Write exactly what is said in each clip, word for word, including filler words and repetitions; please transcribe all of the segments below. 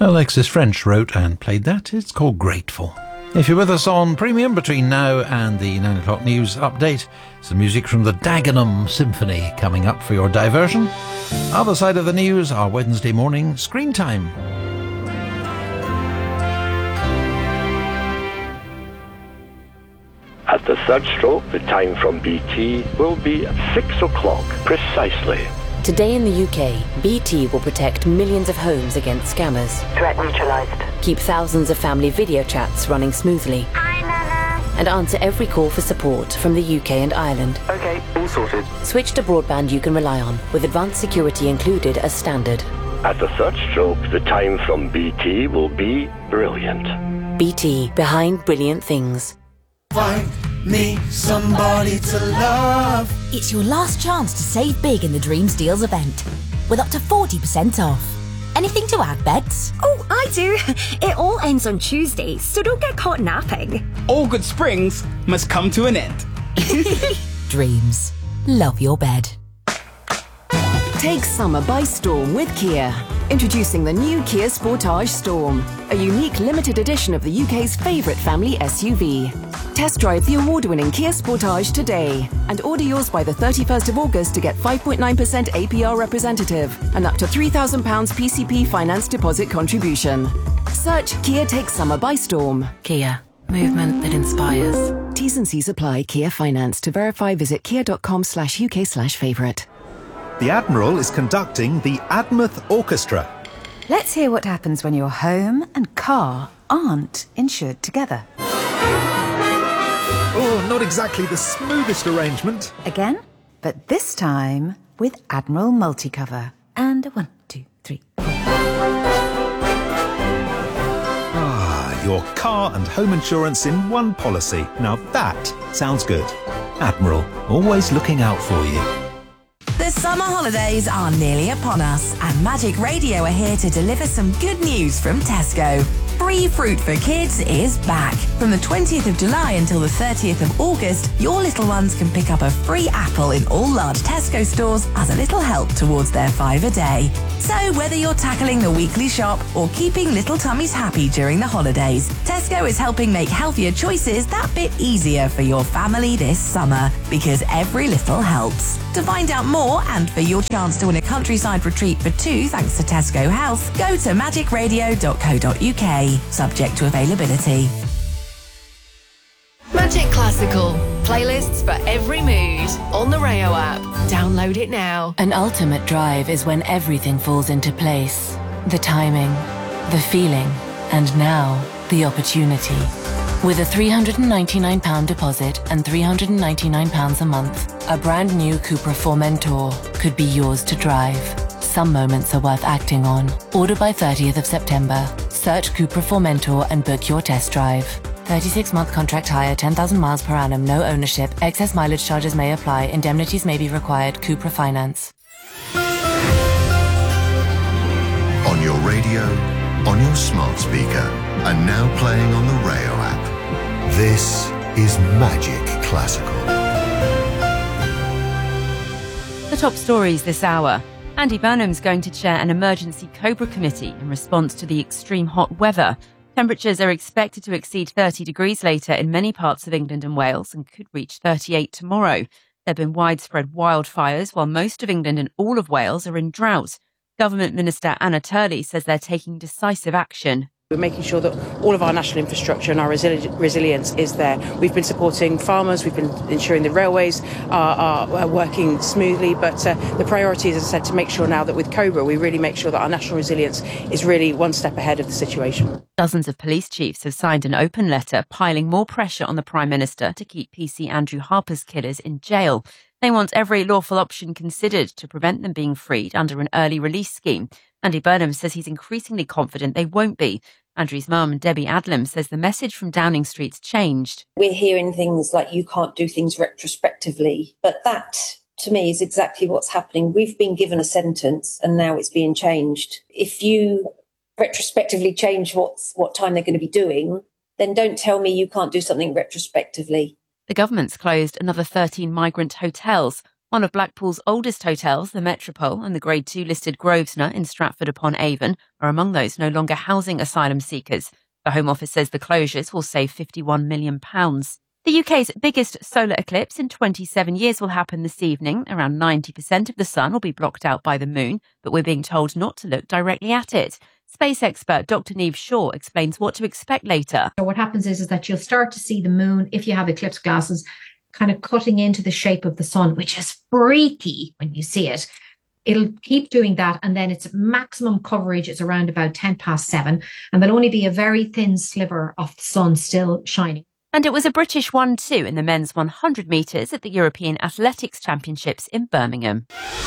Alexis French wrote and played that. It's called Grateful. If you're with us on Premium between now and the nine o'clock news update, some music from the Dagenham Symphony coming up for your diversion. Other side of the news, our Wednesday morning screen time. At the third stroke, the time from B T will be six o'clock precisely. Today in the U K, B T will protect millions of homes against scammers. Threat neutralised. Keep thousands of family video chats running smoothly. Hi, Nana. And answer every call for support from the U K and Ireland. Okay, all sorted. Switch to broadband you can rely on, with advanced security included as standard. At the third stroke, the time from B T will be brilliant. B T, behind brilliant things. Find me somebody to love. It's your last chance to save big in the Dreams Deals event, with up to forty percent off. Anything to add, Beds? Oh, I do. It all ends on Tuesday, so don't get caught napping. All good springs must come to an end. Dreams. Love your bed. Take summer by storm with Kia. Introducing the new Kia Sportage Storm, a unique limited edition of the U K's favourite family S U V. Test drive the award-winning Kia Sportage today and order yours by the thirty-first of August to get five point nine percent A P R representative and up to three thousand pounds P C P finance deposit contribution. Search Kia Take Summer by Storm. Kia. Movement that inspires. T's and C's apply. Kia Finance. To verify, visit kia.com slash UK slash favourite. The Admiral is conducting the Admouth Orchestra. Let's hear what happens when your home and car aren't insured together. Oh, not exactly the smoothest arrangement. Again, but this time with Admiral Multicover. And a one, two, three, four. Ah, your car and home insurance in one policy. Now that sounds good. Admiral, always looking out for you. The summer holidays are nearly upon us, and Magic Radio are here to deliver some good news from Tesco. Free Fruit for Kids is back. From the twentieth of July until the thirtieth of August, your little ones can pick up a free apple in all large Tesco stores as a little help towards their five a day. So whether you're tackling the weekly shop or keeping little tummies happy during the holidays, Tesco is helping make healthier choices that bit easier for your family this summer, because every little helps. To find out more and for your chance to win a countryside retreat for two thanks to Tesco Health, go to magic radio dot co dot uk. Subject to availability. Magic Classical. Playlists for every mood. On the Rayo app. Download it now. An ultimate drive is when everything falls into place. The timing, the feeling, and now the opportunity. With a three hundred ninety-nine pounds deposit and three hundred ninety-nine pounds a month, a brand new Cupra Formentor could be yours to drive. Some moments are worth acting on. Order by thirtieth of September. Search Cupra Formentor and book your test drive. thirty-six month contract hire, ten thousand miles per annum, no ownership. Excess mileage charges may apply. Indemnities may be required. Cupra Finance. On your radio, on your smart speaker, and now playing on the Rayo app. This is Magic Classical. The top stories this hour. Andy Burnham's going to chair an emergency Cobra committee in response to the extreme hot weather. Temperatures are expected to exceed thirty degrees later in many parts of England and Wales and could reach thirty-eight tomorrow. There have been widespread wildfires, while most of England and all of Wales are in drought. Government Minister Anna Turley says they're taking decisive action. We're making sure that all of our national infrastructure and our resili- resilience is there. We've been supporting farmers, we've been ensuring the railways are, are, are working smoothly, but uh, the priority is, as I said, to make sure now that with Cobra we really make sure that our national resilience is really one step ahead of the situation. Dozens of police chiefs have signed an open letter piling more pressure on the Prime Minister to keep P C Andrew Harper's killers in jail. They want every lawful option considered to prevent them being freed under an early release scheme. Andy Burnham says he's increasingly confident they won't be. Andrew's mum, Debbie Adlam, says the message from Downing Street's changed. We're hearing things like you can't do things retrospectively, but that, to me, is exactly what's happening. We've been given a sentence and now it's being changed. If you retrospectively change what's, what time they're going to be doing, then don't tell me you can't do something retrospectively. The government's closed another thirteen migrant hotels. One of Blackpool's oldest hotels, the Metropole, and the Grade two listed Grosvenor in Stratford-upon-Avon are among those no longer housing asylum seekers. The Home Office says the closures will save fifty-one million pounds. The U K's biggest solar eclipse in twenty-seven years will happen this evening. Around ninety percent of the sun will be blocked out by the moon, but we're being told not to look directly at it. Space expert Doctor Niamh Shaw explains what to expect later. So what happens is, is that you'll start to see the moon, if you have eclipse glasses, kind of cutting into the shape of the sun, which is freaky when you see it. It'll keep doing that, and then its maximum coverage is around about ten past seven, and there'll only be a very thin sliver of the sun still shining. And it was a British one too in the men's one hundred metres at the European Athletics Championships in Birmingham.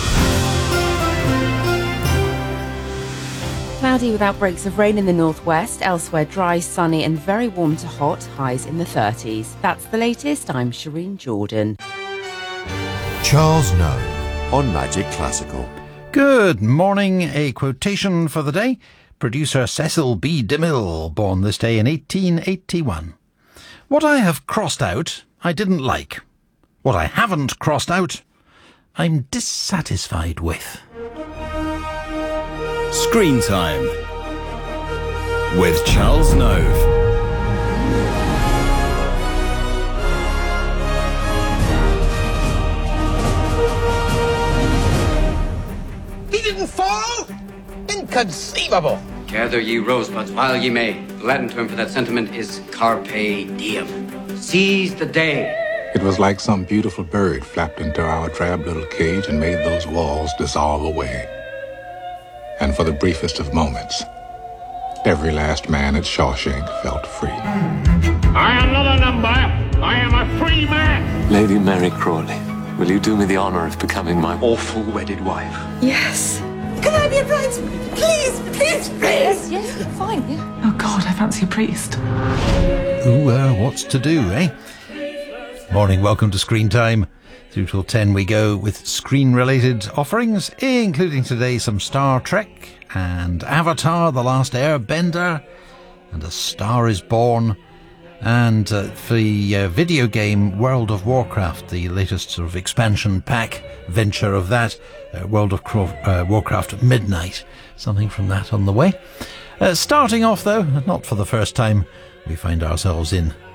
Cloudy with outbreaks of rain in the northwest, elsewhere dry, sunny and very warm to hot, highs in the thirties. That's the latest. I'm Shireen Jordan. Charles Noe on Magic Classical. Good morning. A quotation for the day. Producer Cecil B. DeMille, born this day in eighteen eighty-one. What I have crossed out, I didn't like. What I haven't crossed out, I'm dissatisfied with. Screen Time with Charles Nove. He didn't fall? Inconceivable. Gather ye rosebuds while ye may. The Latin term for that sentiment is carpe diem. Seize the day. It was like some beautiful bird flapped into our drab little cage and made those walls dissolve away. And for the briefest of moments, every last man at Shawshank felt free. I am not a number. I am a free man. Lady Mary Crawley, will you do me the honour of becoming my awful wedded wife? Yes. Can I be a bridesmaid? Please, please, please. Yes, yes, fine, yeah. Oh, God, I fancy a priest. Ooh, uh, what's to do, eh? Morning, welcome to Screen Time. Through till ten we go with screen-related offerings, including today some Star Trek and Avatar, The Last Airbender, and A Star is Born, and uh, the uh, video game World of Warcraft, the latest sort of expansion pack venture of that, uh, World of Cro- uh, Warcraft Midnight, something from that on the way. Uh, starting off though, not for the first time, we find ourselves in